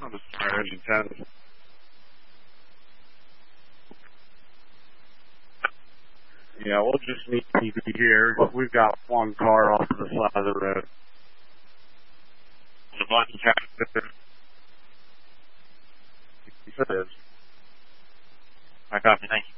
I'm just engine 10. Yeah, we'll just meet TV here. We've got one car off to the side of the road. The button captain. He says. I copy, thank you.